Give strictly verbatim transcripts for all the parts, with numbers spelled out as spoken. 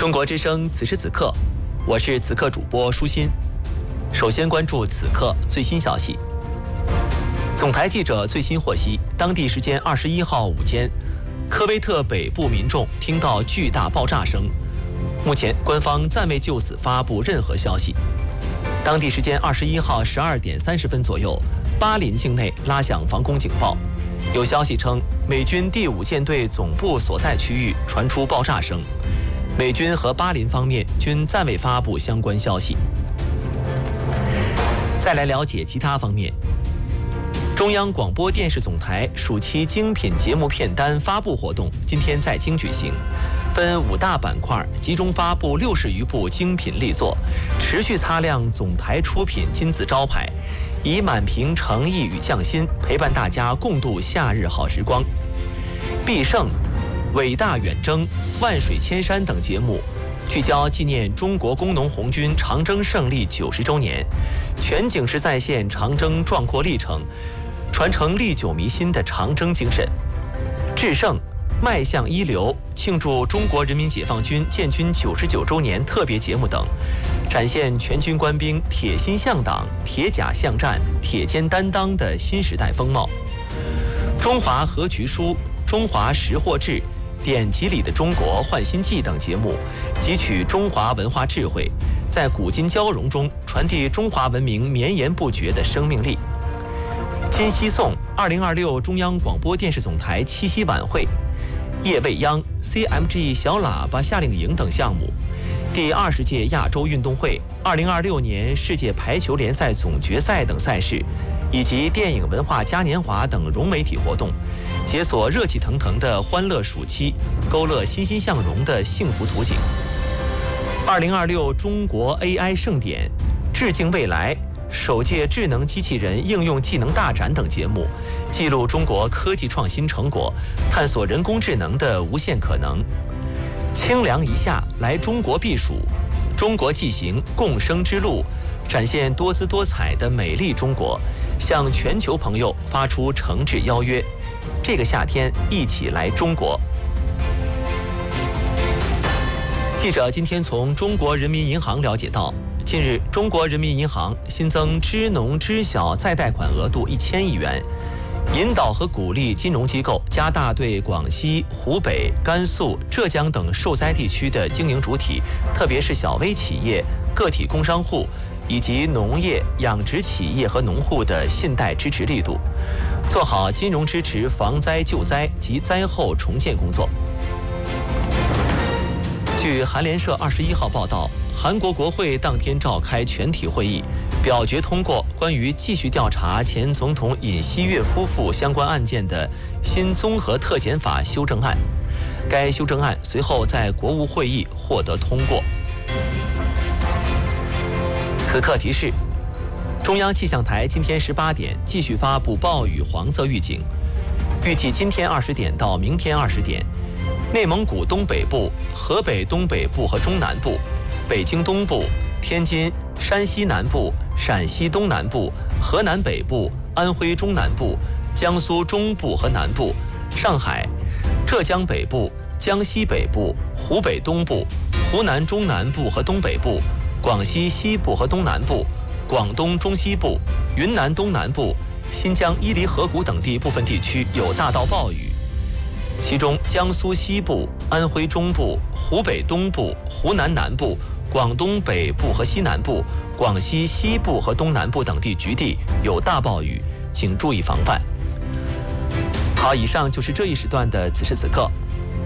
中国之声此时此刻，我是此刻主播舒心。首先关注此刻最新消息。总台记者最新获悉，当地时间二十一号午间，科威特北部民众听到巨大爆炸声。目前官方暂未就此发布任何消息。当地时间二十一号十二点三十分左右，巴林境内拉响防空警报。有消息称，美军第五舰队总部所在区域传出爆炸声。美军和巴林方面均暂未发布相关消息。再来了解其他方面。中央广播电视总台暑期精品节目片单发布活动今天在京举行，分五大板块集中发布六十余部精品力作，持续擦亮总台出品金字招牌，以满屏诚意与匠心陪伴大家共度夏日好时光。必胜、伟大远征、万水千山等节目聚焦纪念中国工农红军长征胜利九十周年，全景式再现长征壮阔历程，传承历久弥新的长征精神。制胜、迈向一流庆祝中国人民解放军建军九十九周年特别节目等，展现全军官兵铁心向党、铁甲向战、铁肩担当的新时代风貌。中华和局书、中华识货志、典籍里的中国换新纪等节目，汲取中华文化智慧，在古今交融中传递中华文明绵延不绝的生命力。今夕颂二零二六中央广播电视总台七夕晚会、夜未央、C M G 小喇叭夏令营等项目，第二十届亚洲运动会、二零二六年世界排球联赛总决赛等赛事，以及电影文化嘉年华等融媒体活动，解锁热气腾腾的欢乐暑期，勾勒欣欣向荣的幸福图景。二零二六中国 A I 盛典、致敬未来、首届智能机器人应用技能大展等节目，记录中国科技创新成果，探索人工智能的无限可能。清凉一夏来中国避暑，中国纪行共生之路，展现多姿多彩的美丽中国，向全球朋友发出诚挚邀约，这个夏天一起来中国。记者今天从中国人民银行了解到，近日中国人民银行新增支农知小再贷款额度一千亿元，引导和鼓励金融机构加大对广西、湖北、甘肃、浙江等受灾地区的经营主体，特别是小微企业、个体工商户以及农业、养殖企业和农户的信贷支持力度，做好金融支持防灾救灾及灾后重建工作。据韩联社二十一号报道，韩国国会当天召开全体会议，表决通过关于继续调查前总统尹锡悦夫妇相关案件的新综合特检法修正案。该修正案随后在国务会议获得通过。此刻提示：中央气象台今天十八点继续发布暴雨黄色预警，预计今天二十点到明天二十点，内蒙古东北部、河北东北部和中南部、北京东部、天津、山西南部、陕西东南部、河南北部、安徽中南部、江苏中部和南部、上海、浙江北部、江西北部、湖北东部、湖南中南部和东北部、广西西部和东南部、广东中西部、云南东南部、新疆伊犁河谷等地部分地区有大到暴雨。其中江苏西部、安徽中部、湖北东部、湖南南部、广东北部和西南部、广西西部和东南部等地局地有大暴雨，请注意防范。好，以上就是这一时段的此时此刻。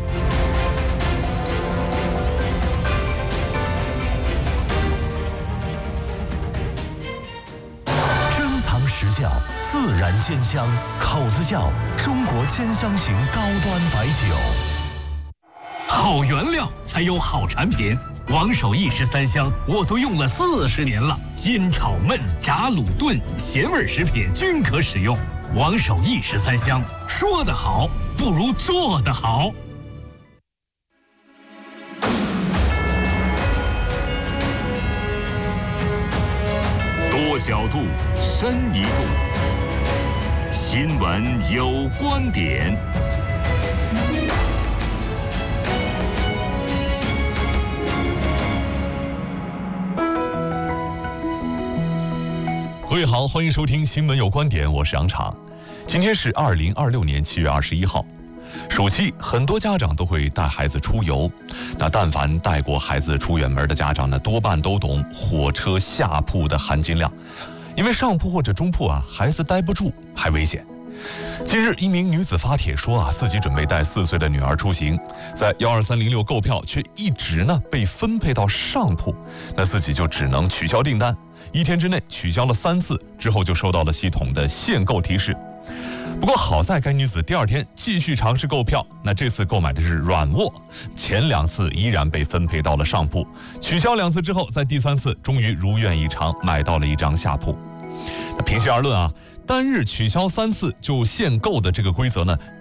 珍藏实窖，自然鲜香，口子窖，中国千香型高端白酒。 好原料才有好产品。王守义十三香我都用了四十年了，煎炒焖炸卤炖咸味食品均可使用。王守义十三香，说得好不如做得好。多角度，深一度，新闻有观点。 各位好，欢迎收听新闻有观点，我是杨昶。今天是二零二六年七月二十一号，暑期很多家长都会带孩子出游。那但凡带过孩子出远门的家长呢，多半都懂火车下铺的含金量，因为上铺或者中铺啊，孩子待不住还危险。近日，一名女子发帖说啊，自己准备带四岁的女儿出行，在幺二三零六购票，却一直呢被分配到上铺，那自己就只能取消订单。一天之内取消了三次，之后就收到了系统的限购提示。不过好在该女子第二天继续尝试购票，那这次购买的是软卧，前两次依然被分配到了上铺，取消两次之后，在第三次终于如愿以偿买到了一张下铺。那平心而论啊，单日取消三次就限购的这个规则呢，